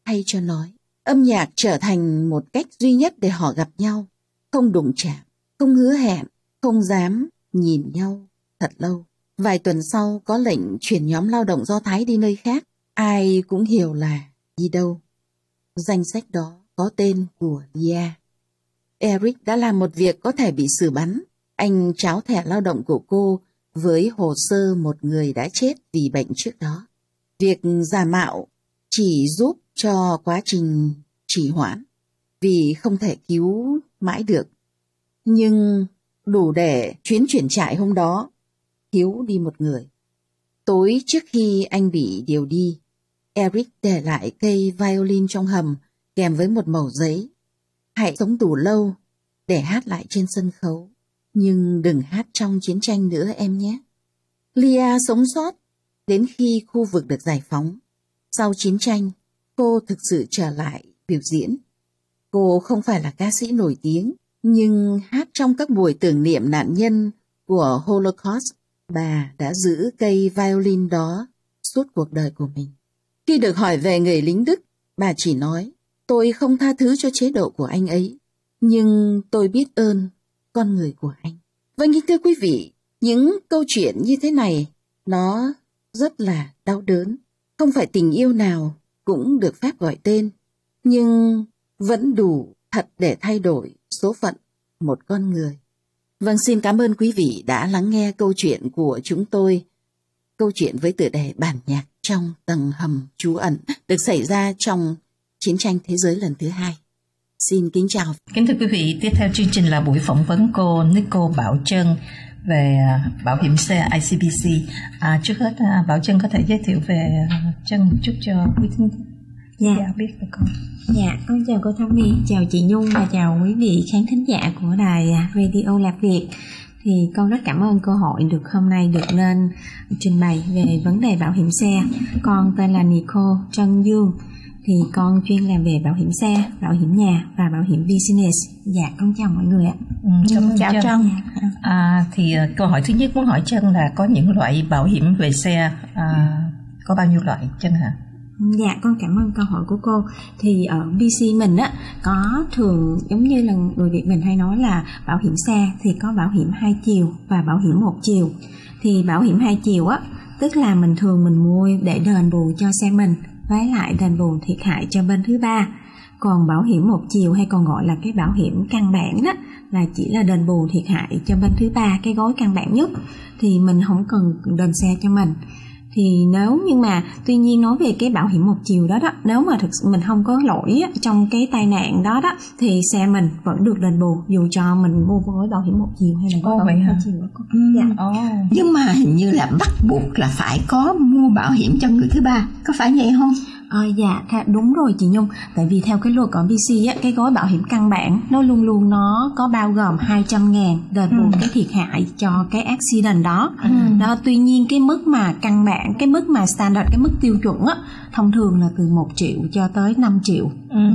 thay cho nói. Âm nhạc trở thành một cách duy nhất để họ gặp nhau. Không đụng chạm, không hứa hẹn, không dám nhìn nhau thật lâu. Vài tuần sau có lệnh chuyển nhóm lao động Do Thái đi nơi khác. Ai cũng hiểu là đi đâu. Danh sách đó có tên của Lia. Eric đã làm một việc có thể bị xử bắn. Anh tráo thẻ lao động của cô với hồ sơ một người đã chết vì bệnh trước đó. Việc giả mạo chỉ giúp cho quá trình trì hoãn, vì không thể cứu mãi được. Nhưng đủ để chuyến chuyển trại hôm đó thiếu đi một người. Tối trước khi anh bị điều đi, Eric để lại cây violin trong hầm kèm với một mẩu giấy. Hãy sống đủ lâu để hát lại trên sân khấu, nhưng đừng hát trong chiến tranh nữa em nhé. Lia sống sót đến khi khu vực được giải phóng. Sau chiến tranh, cô thực sự trở lại biểu diễn. Cô không phải là ca sĩ nổi tiếng, nhưng hát trong các buổi tưởng niệm nạn nhân của Holocaust. Bà đã giữ cây violin đó suốt cuộc đời của mình. Khi được hỏi về người lính Đức, bà chỉ nói, tôi không tha thứ cho chế độ của anh ấy, nhưng tôi biết ơn con người của anh. Vâng, thưa quý vị, những câu chuyện như thế này, nó rất là đau đớn. Không phải tình yêu nào cũng được phép gọi tên, nhưng vẫn đủ thật để thay đổi số phận một con người. Vâng, xin cảm ơn quý vị đã lắng nghe câu chuyện của chúng tôi. Câu chuyện với tựa đề Bản nhạc trong tầng hầm trú ẩn được xảy ra trong chiến tranh thế giới lần thứ 2. Xin kính chào. Kính thưa quý vị, tiếp theo chương trình là buổi phỏng vấn cô Nicole Bảo Trân về bảo hiểm xe ICBC. Trước hết Bảo Trân có thể giới thiệu về Trân một chút cho quý thính giả biết về con. Dạ, con chào cô Thảo My, chào chị Nhung và chào quý vị khán thính giả của đài Radio Lạc Việt. Thì con rất cảm ơn cơ hội được hôm nay được lên trình bày về vấn đề bảo hiểm xe. Con tên là Nicole Trân Dương. Thì con chuyên làm về bảo hiểm xe, bảo hiểm nhà và bảo hiểm business. Dạ, con chào mọi người ạ. Chào Trân. Thì câu hỏi thứ nhất muốn hỏi Trân là có những loại bảo hiểm về xe, có bao nhiêu loại Trân hả? Dạ, con cảm ơn câu hỏi của cô. Thì ở BC mình á, có thường giống như là người Việt mình hay nói là bảo hiểm xe thì có bảo hiểm 2 chiều và bảo hiểm 1 chiều. Thì bảo hiểm 2 chiều á, tức là mình thường mình mua để đền bù cho xe mình, với lại đền bù thiệt hại cho bên thứ ba. Còn bảo hiểm 1 chiều hay còn gọi là cái bảo hiểm căn bản á, là chỉ là đền bù thiệt hại cho bên thứ ba, cái gói căn bản nhất. Thì mình không cần đền xe cho mình. Thì nếu nhưng mà tuy nhiên nói về cái bảo hiểm 1 chiều đó đó, nếu mà thực sự mình không có lỗi trong cái tai nạn đó đó thì xe mình vẫn được đền bù dù cho mình mua gói bảo hiểm 1 chiều hay là gói bảo hiểm 2 chiều đó. Dạ. Nhưng mà hình như là bắt buộc là phải có mua bảo hiểm cho người thứ ba, có phải vậy không? Dạ, đúng rồi chị Nhung. Tại vì theo cái luật ở BC á, cái gói bảo hiểm căn bản nó luôn luôn nó có bao gồm 200.000 đền bù cái thiệt hại cho cái accident đó. Đó, tuy nhiên cái mức mà căn bản, cái mức mà standard, cái mức tiêu chuẩn á, thông thường là từ 1 triệu cho tới 5 triệu.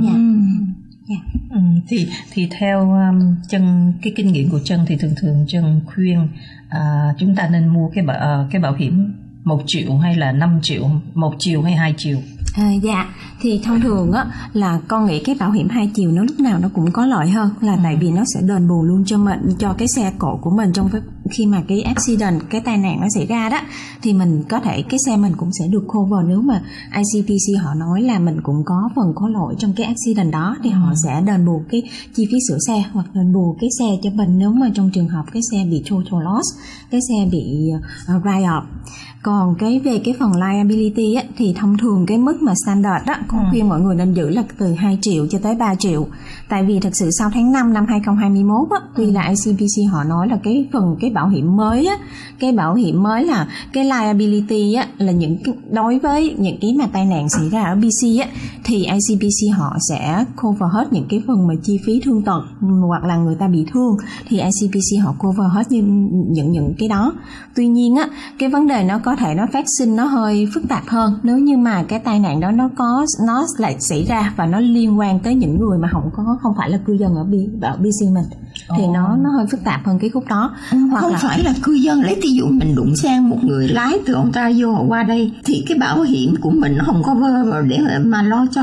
Thì theo Trân, cái kinh nghiệm của Trân thì thường Trân khuyên chúng ta nên mua cái bảo hiểm 1 triệu hay là 5 triệu, 1 chiều hay 2 chiều? Dạ, thì thông thường á là con nghĩ cái bảo hiểm 2 chiều nó lúc nào nó cũng có lợi hơn, là tại vì nó sẽ đền bù luôn cho mình, cho cái xe cộ của mình trong khi mà cái accident, cái tai nạn nó xảy ra đó, thì mình có thể cái xe mình cũng sẽ được cover. Nếu mà ICBC họ nói là mình cũng có phần có lỗi trong cái accident đó thì họ sẽ đền bù cái chi phí sửa xe hoặc đền bù cái xe cho mình nếu mà trong trường hợp cái xe bị total loss, cái xe bị write off. Còn cái về cái phần liability á, thì thông thường cái mức mà standard á, con khuyên mọi người nên giữ là từ 2 triệu cho tới 3 triệu. Tại vì thật sự sau tháng 5 năm 2021 á, tuy là ICBC họ nói là cái phần cái bảo hiểm mới á, cái bảo hiểm mới là cái liability á, là những đối với những cái mà tai nạn xảy ra ở BC á, thì ICBC họ sẽ cover hết những cái phần mà chi phí thương tật hoặc là người ta bị thương, thì ICBC họ cover hết những cái đó. Tuy nhiên á, cái vấn đề nó có thể nó phát sinh nó hơi phức tạp hơn nếu như mà cái tai nạn đó nó lại xảy ra và nó liên quan tới những người mà không phải là cư dân ở BC mình, thì nó hơi phức tạp hơn cái khúc đó. Hoặc không phải là cư dân, lấy ví dụ mình đụng sang một người lái từ Ontario qua đây thì cái bảo hiểm của mình nó không có để mà lo cho